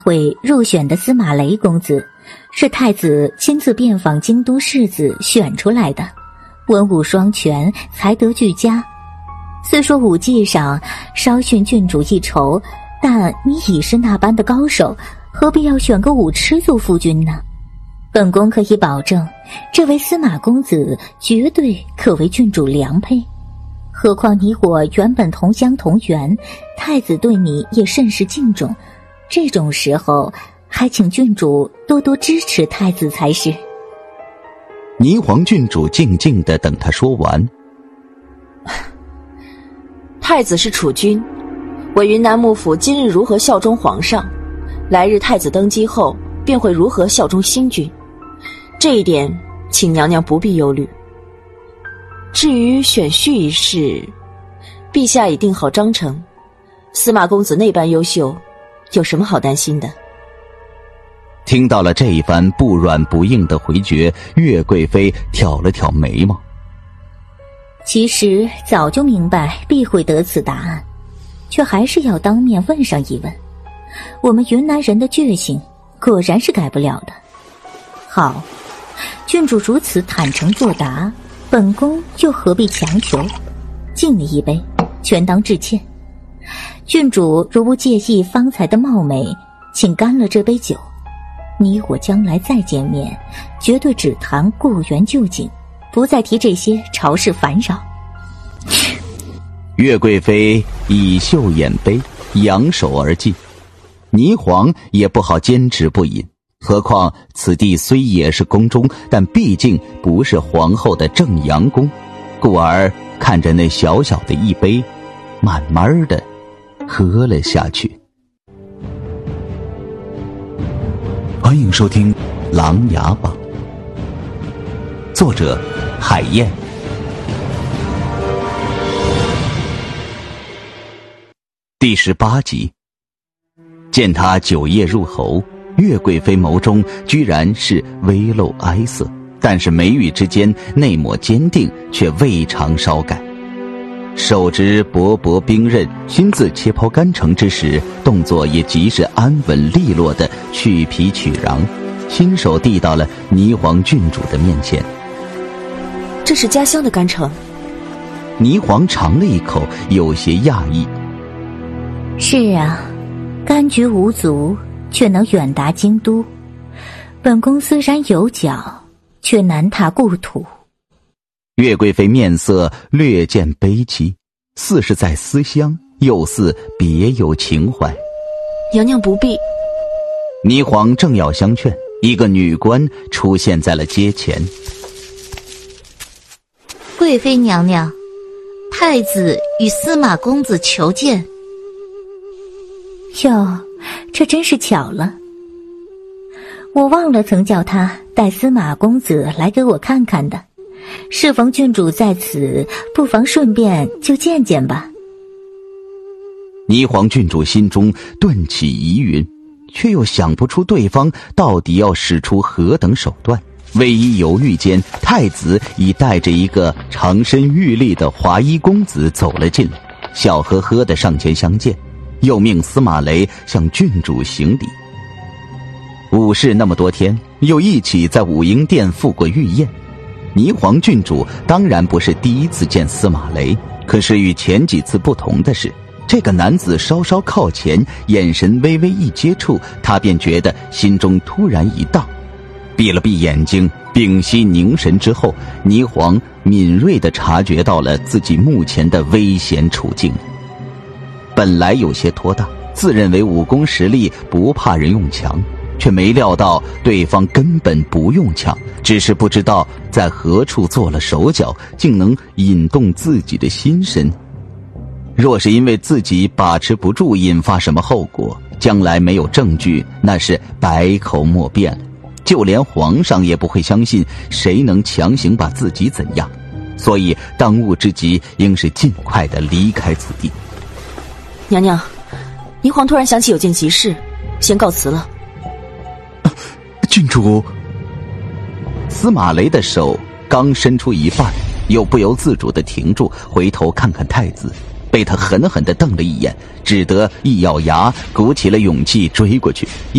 会入选的司马雷公子，是太子亲自遍访京都士子选出来的，文武双全，才德俱佳。虽说武技上稍逊郡主一筹，但你已是那般的高手，何必要选个武痴做夫君呢？本宫可以保证，这位司马公子绝对可为郡主良配。何况你我原本同乡同源，太子对你也甚是敬重，这种时候还请郡主多多支持太子才是。 霓凰郡主静静地等他说完。 太子是储君，我云南幕府今日如何效忠皇上，来日太子登基后便会如何效忠新君，这一点请娘娘不必忧虑。至于选婿一事，陛下已定好章程，司马公子那般优秀，有什么好担心的？ 听到了这一番不软不硬的回绝，岳贵妃挑了挑眉毛。 其实早就明白必会得此答案，却还是要当面问上一问。我们云南人的倔性果然是改不了的。好，郡主如此坦诚作答，本宫又何必强求？敬你一杯，全当致歉。郡主如不介意方才的冒昧，请干了这杯酒。你我将来再见面，绝对只谈过缘旧景，不再提这些朝事烦扰。 岳贵妃以袖掩杯，扬手而尽。霓凰也不好坚持不饮，何况此地虽也是宫中，但毕竟不是皇后的正阳宫，故而看着那小小的一杯，慢慢的喝了下去。欢迎收听《琅琊榜》，作者海燕。第18集。见他酒液入喉，岳贵妃眸中居然是微露哀色，但是眉宇之间内抹坚定，却未尝稍改。手执薄薄冰刃，亲自切剖干城之时，动作也极是安稳利落的去皮取瓤，亲手递到了霓凰郡主的面前。 这是家乡的干城。 霓凰尝了一口，有些讶异。 是啊，柑橘无足，却能远达京都。本宫虽然有脚，却难踏故土。 岳贵妃面色略见悲戚，似是在思乡，又似别有情怀。 娘娘不必。 霓凰正要相劝，一个女官出现在了阶前。 贵妃娘娘，太子与司马公子求见。 哟，这真是巧了。我忘了曾叫他带司马公子来给我看看的，适逢郡主在此，不妨顺便就见见吧。 霓凰郡主心中顿起疑云，却又想不出对方到底要使出何等手段。唯一犹豫间，太子已带着一个长身玉立的华衣公子走了进来，笑呵呵地上前相见，又命司马雷向郡主行礼。武士那么多天，又一起在武英殿赴过御宴，霓凰郡主当然不是第一次见司马雷，可是与前几次不同的是，这个男子稍稍靠前，眼神微微一接触，他便觉得心中突然一荡。闭了闭眼睛，屏息凝神之后，霓凰敏锐地察觉到了自己目前的危险处境。本来有些拖大，自认为武功实力不怕人用强，却没料到对方根本不用强，只是不知道在何处做了手脚，竟能引动自己的心神。若是因为自己把持不住引发什么后果，将来没有证据，那是百口莫辩了。就连皇上也不会相信谁能强行把自己怎样，所以当务之急应是尽快地离开此地。 娘娘，霓凰突然想起有件急事，先告辞了。 郡主。司马雷的手刚伸出一半，又不由自主地停住，回头看看太子，被他狠狠地瞪了一眼，只得一咬牙，鼓起了勇气追过去。